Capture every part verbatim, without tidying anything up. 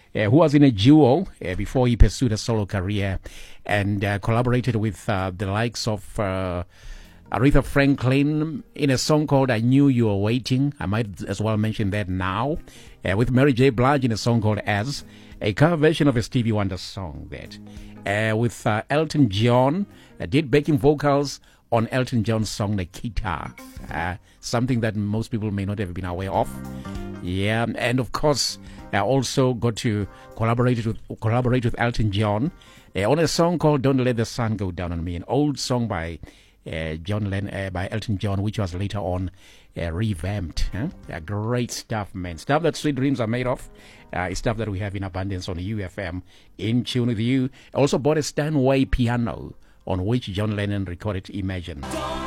uh, who was in a duo uh, before he pursued a solo career, and uh, collaborated with uh, the likes of uh, Aretha Franklin in a song called I Knew You Were Waiting. I might as well mention that now. Uh, with Mary J. Blige in a song called As, a cover version of a Stevie Wonder song. That uh, with uh, Elton John, uh, did backing vocals on Elton John's song Nikita, uh, something that most people may not have been aware of. Yeah, and of course, I uh, also got to collaborate with collaborate with Elton John uh, on a song called "Don't Let the Sun Go Down on Me," an old song by uh, John Len- uh, by Elton John, which was later on uh, revamped. Huh? Uh, great stuff, man. Stuff that sweet dreams are made of. Uh, stuff that we have in abundance on U F M. In tune with you. I also bought a Steinway piano on which John Lennon recorded Imagine.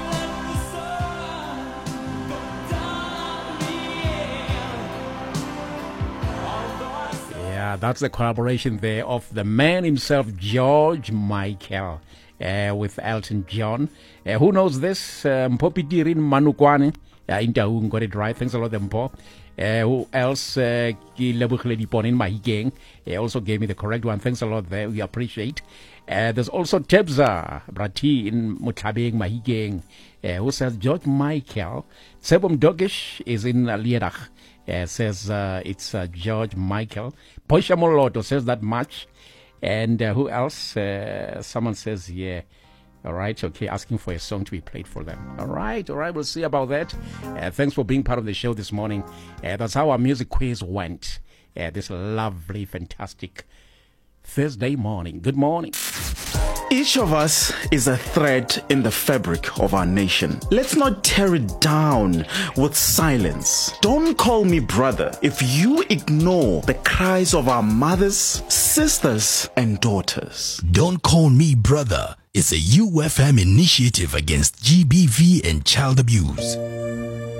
Yeah, that's the collaboration there of the man himself, George Michael, uh, with Elton John. Uh, who knows this? Mpopi Dirin Manukwane. Intaung got it right. Thanks a lot, Mpo. Uh, who else? Uh, in my gang. He also gave me the correct one. Thanks a lot there. We appreciate. Uh, there's also Tebza Brati in Mutabeng Mahigeng, uh, who says George Michael. Sebum Dogish is in uh, Lierach. Uh, says uh, it's uh, George Michael. Poisha Moloto says that much. And uh, who else? Uh, someone says, yeah. All right, okay, asking for a song to be played for them. All right, all right, we'll see about that. Uh, thanks for being part of the show this morning. Uh, that's how our music quiz went. Uh, this lovely, fantastic Thursday morning. Good morning. Each of us is a thread in the fabric of our nation. Let's not tear it down with silence. Don't call me brother if you ignore the cries of our mothers, sisters, and daughters. Don't Call Me Brother is a U F M initiative against G B V and child abuse.